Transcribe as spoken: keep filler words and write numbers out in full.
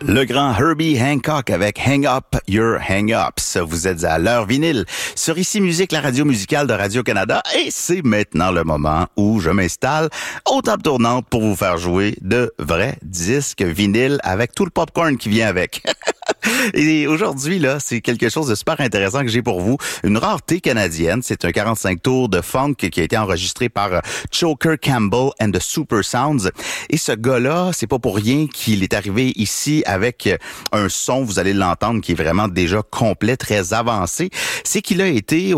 Le grand Herbie Hancock avec Hang Up Your Hang Ups. Vous êtes à l'heure vinyle sur Ici Musique, la radio musicale de Radio-Canada. Et c'est maintenant le moment où je m'installe aux tables tournantes pour vous faire jouer de vrais disques vinyles avec tout le popcorn qui vient avec. Et aujourd'hui, là, c'est quelque chose de super intéressant que j'ai pour vous. Une rareté canadienne. C'est un quarante-cinq tours de funk qui a été enregistré par Choker Campbell and the Super Sounds. Et ce gars-là, c'est pas pour rien qu'il est arrivé ici avec un son, vous allez l'entendre, qui est vraiment déjà complet, très avancé. C'est qu'il a été